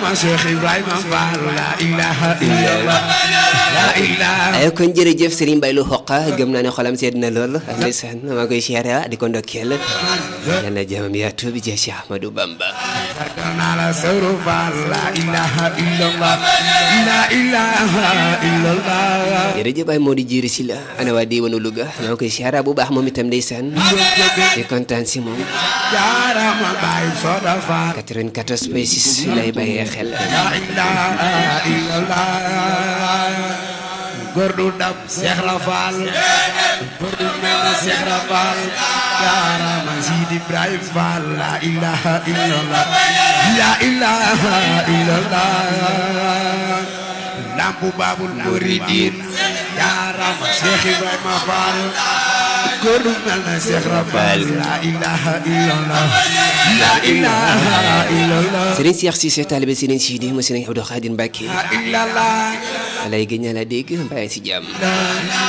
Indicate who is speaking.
Speaker 1: jaarama Cheikh Ibrahima Fall la ilaha illallah la ilaha
Speaker 2: ay kon jërëjëf Serigne Mbaye lu xoqa gëm naa ne xolam sedd na lool ndeysaan maa koy siyaare di ko ndokkeel yàlla jàmmam yaatu bi ci Cheikh Ahmadou Bamba
Speaker 1: la sawru Fall la ilaha illallah la ilaha illallah
Speaker 2: jërëjëf ay moo di jiiri si la ana waa diwaanu Louga maa koy siyaare bu baax moom itam ndeysaan di kontaan si moom
Speaker 1: jaarama Baye Soda Fall
Speaker 2: 94.6 lay bàyyee xel
Speaker 1: la ilaha illallah góor du dab Cheikh Rafal góor du mel Cheikh Rafal jaarama Sidi Ibrahima Fall la ilaha illallah la ilaha illallah lampu babul muridin jaarama Cheikh Ibrahima Fall góor du mel Cheikh Rafal la ilaha illallah la ilaha illallah
Speaker 2: Serigne Cheikh Cissé talibé Serigne Sidi mo Serigne Abdou Khadir Mbacké
Speaker 1: la illallah
Speaker 2: alay gëñal a dégg mbay ci jàmm